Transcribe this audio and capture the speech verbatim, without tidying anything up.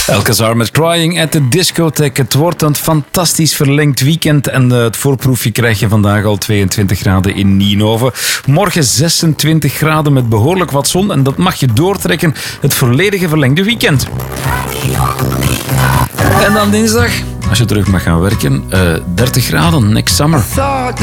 Alcazar met Crying at the Discotheque. Het wordt een fantastisch verlengd weekend en het voorproefje krijg je vandaag al tweeëntwintig graden in Nienhoven. Morgen zesentwintig graden met behoorlijk wat zon en dat mag je doortrekken het volledige verlengde weekend. En dan dinsdag, als je terug mag gaan werken, uh, dertig graden, next summer.